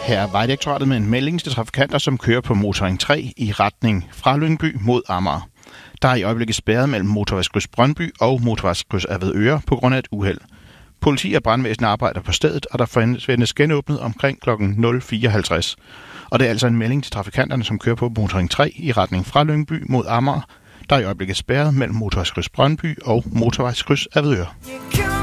Her er Vejdirektoratet med en melding til trafikanter, som kører på motorring 3 i retning fra Lyngby mod Amager. Der er i øjeblikket spærret mellem motorvejskryds Brøndby og motorvejskryds Avedøre på grund af et uheld. Politi og brandvæsen arbejder på stedet, og der forventes genåbnet omkring kl. 04.50. Og det er altså en melding til trafikanterne, som kører på motorring 3 i retning fra Lyngby mod Amager. Der er i øjeblikket spærret mellem motorvejskryds Brøndby og motorvejskryds Avedøre.